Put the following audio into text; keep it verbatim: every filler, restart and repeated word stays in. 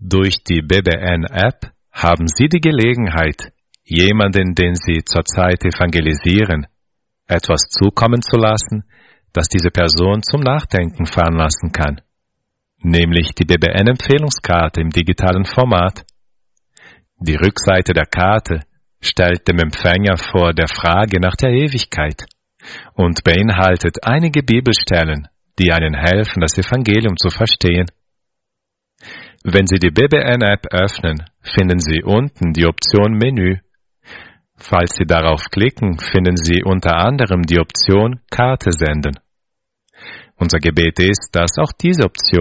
Durch die B B N-App haben Sie die Gelegenheit, jemanden, den Sie zurzeit evangelisieren, etwas zukommen zu lassen, das diese Person zum Nachdenken veranlassen kann, nämlich die B B N-Empfehlungskarte im digitalen Format. Die Rückseite der Karte stellt dem Empfänger vor der Frage nach der Ewigkeit und beinhaltet einige Bibelstellen, die einen helfen, das Evangelium zu verstehen. Wenn Sie die B B N-App öffnen, finden Sie unten die Option Menü. Falls Sie darauf klicken, finden Sie unter anderem die Option Karte senden. Unser Gebet ist, dass auch diese Option